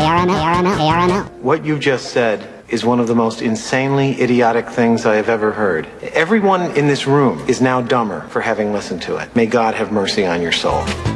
ARNL. What you just said is one of the most insanely idiotic things I have ever heard. Everyone in this room is now dumber for having listened to it. May God have mercy on your soul.